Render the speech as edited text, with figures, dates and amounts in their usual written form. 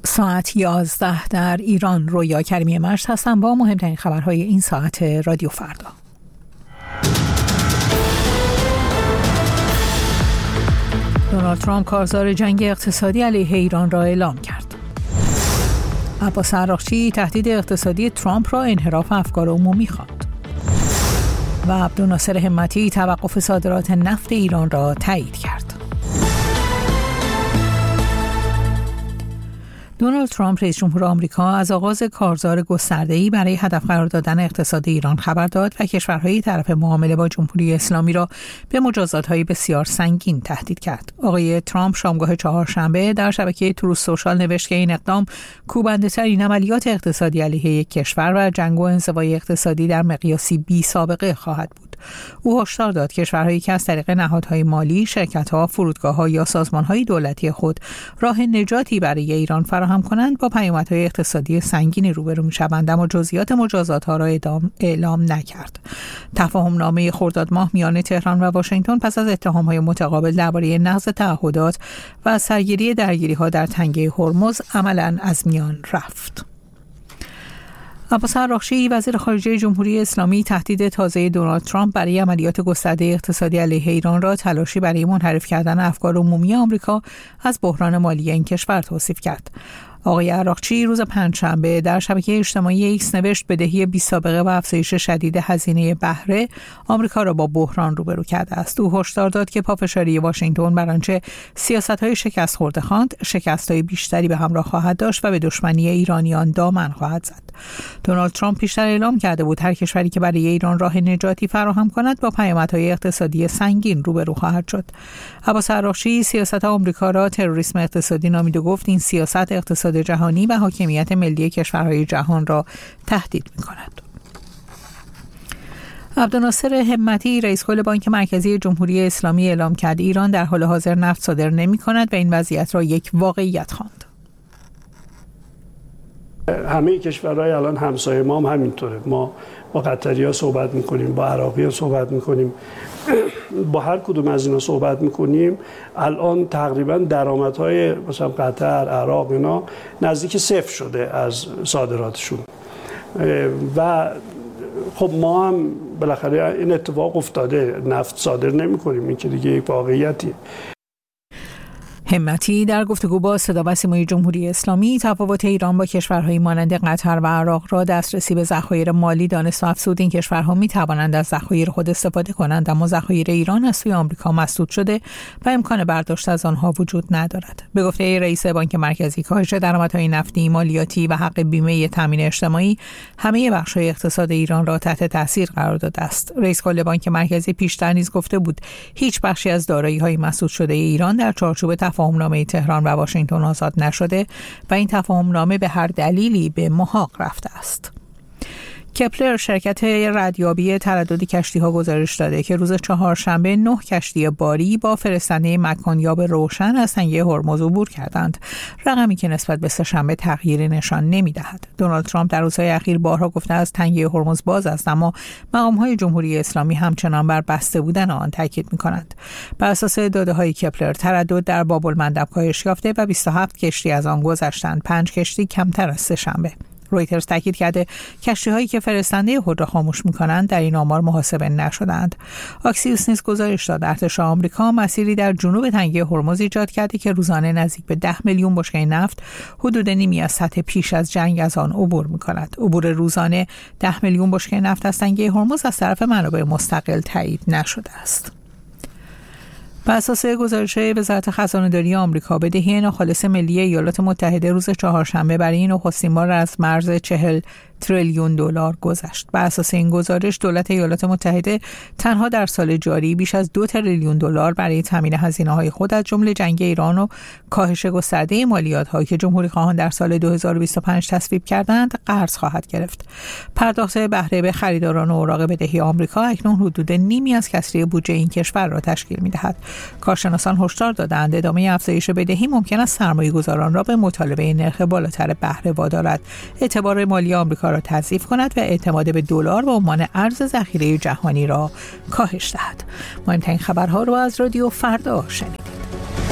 ساعت 11 در ایران. رویا کریمی مشت هستم با مهمترین خبرهای این ساعت رادیو فردا. دونالد ترامپ کارزار جنگ اقتصادی علیه ایران را اعلام کرد. عباس عراقچی تهدید اقتصادی ترامپ را انحراف افکار عمومی خواند. و عبدالناصر همتی توقف صادرات نفت ایران را تایید کرد. دونالد ترامپ رئیس جمهور آمریکا از آغاز کارزار گسترده‌ای برای هدف قرار دادن اقتصاد ایران خبر داد و کشورهای طرف معامله با جمهوری اسلامی را به مجازات‌های بسیار سنگین تهدید کرد. آقای ترامپ شامگاه چهارشنبه در شبکه تروث سوشال نوشت که این اقدام کوبنده‌ترین عملیات اقتصادی علیه یک کشور و جنگ و انزوای اقتصادی در مقیاسی بی سابقه خواهد بود. او هشدار داد کشورهایی که از طریق نهادهای مالی، شرکت‌ها، فرودگاه‌ها یا سازمان‌های دولتی خود راه نجاتی برای ایران فراهم کنند با پیامدهای اقتصادی سنگینی روبرو می‌شوند، اما جزئیات مجازات‌ها را اعلام نکرد. تفاهم‌نامه خرداد ماه میان تهران و واشنگتن پس از اتهام‌های متقابل درباره نقض تعهدات و سرگیری درگیری‌ها در تنگه هرمز عملاً از میان رفت. عباس عراقچی وزیر خارجه جمهوری اسلامی تهدید تازه دونالد ترامپ برای عملیات گسترده اقتصادی علیه ایران را تلاشی برای منحرف کردن افکار عمومی آمریکا از بحران مالی این کشور توصیف کرد. آقای عراقچی روز پنجشنبه در شبکه اجتماعی ایکس نوشت بدهی بی سابقه و افزایش شدید هزینه بهره آمریکا را با بحران روبرو کرده است. او هشدار داد که پافشاری واشنگتن بر آنچه سیاست‌های شکست خورده خواند، شکست‌های بیشتری به همراه خواهد داشت و به دشمنی ایرانیان دامن خواهد زد. دونالد ترامپ پیشتر اعلام کرده بود هر کشوری که برای ایران راه نجاتی فراهم کند با پیامدهای اقتصادی سنگین روبرو خواهد شد. عباس عراقچی سیاست آمریکا را تروریسم اقتصادی نامید و گفت این سیاست اقتصاد جهانی و حاکمیت ملی کشورهای جهان را تهدید می‌کند. عبدالناصر همتی رئیس کل بانک مرکزی جمهوری اسلامی اعلام کرد ایران در حال حاضر نفت صادر نمی‌کند و این وضعیت را یک واقعیت خواند. همه کشورهای الان همسایه ما هم همینطوره. ما با قطری‌ها صحبت می‌کنیم، با عراقی‌ها صحبت می‌کنیم، با هر کدوم از اینا صحبت می‌کنیم. الان تقریبا درآمدهای مثلا قطر، عراق اینا نزدیک صفر شده از صادراتشون و خب ما هم بالاخره این اتفاق افتاده، نفت صادر نمی‌کنیم. این که دیگه یک واقعیتیه. همتی در گفتگو با صدا و سیمای جمهوری اسلامی تفاوت ایران با کشورهای مانند قطر و عراق را دسترسی به ذخایر مالی دانست و افزود این کشورها می توانند از ذخایر خود استفاده کنند، اما ذخایر ایران از سوی آمریکا مسدود شده و امکان برداشت از آنها وجود ندارد. به گفته رئیس بانک مرکزی، کاهش درآمدهای نفتی، مالیاتی و حق بیمه تامین اجتماعی همه بخش‌های اقتصاد ایران را تحت تاثیر قرار داده است. رئیس کل بانک مرکزی پیشتر نیز گفته بود هیچ بخشی از دارایی‌های مسدود شده ایران در چارچوب تفاهمنامه تهران و واشنگتن آزاد نشده و این تفاهمنامه به هر دلیلی به محاق رفته است. کپلر شرکت ردیابی تردد کشتی‌ها گزارش داده که روز چهارشنبه 9 کشتی باری با فرستنده مکانیاب روشن از تنگه هرمز عبور کردند، رقمی که نسبت به سه‌شنبه تغییری نشان نمی‌دهد. دونالد ترامپ در روزهای اخیر بارها گفته است تنگه هرمز باز است، اما مقام‌های جمهوری اسلامی همچنان بر بسته بودن آن تاکید می‌کنند. بر اساس داده‌های کپلر تردد در باب‌المندب کاهش یافته و 27 کشتی از آن گذشتند، 5 کشتی کمتر از سه‌شنبه. رویترز تاکید کرده کشتی‌هایی که فرستنده خود را خاموش می‌کنند در این آمار محاسبه نشدند. آکسیوس نیز گزارش داد ارتش آمریکا مسیری در جنوب تنگه هرمز ایجاد کرده که روزانه نزدیک به 10 میلیون بشکه نفت، حدود نیمی از سطح پیش از جنگ، از آن عبور می‌کند. عبور روزانه 10 میلیون بشکه نفت از تنگه هرمز از طرف منابع مستقل تایید نشده است. بر اساس گزارش وزارت خزانه‌داری آمریکا، بدهی ناخالص ملی ایالات متحده روز چهارشنبه برای این نخستین بار از مرز 40 تریلیون دلار گذشت. بر اساس این گزارش دولت ایالات متحده تنها در سال جاری بیش از 2 تریلیون دلار برای تامین هزینه‌های خود از جمله جنگ ایران و کاهش گسترده مالیات‌هایی که جمهوری‌خواهان در سال 2025 تصویب کردند قرض خواهد گرفت. پرداخت بهره به خریداران اوراق بدهی آمریکا اکنون حدود نیمی از کسری بودجه این کشور را تشکیل می‌دهد. کارشناسان هشدار دادند ادامه افزایش بدهی ممکن است سرمایه‌گذاران را به مطالبه نرخ بالاتر بهره وادارد، اعتبار مالی آمریکا را تضعیف کند و اعتماد به دلار به عنوان ارز ذخیره جهانی را کاهش دهد. مهمترین خبرها را از رادیو فردا شنیدید.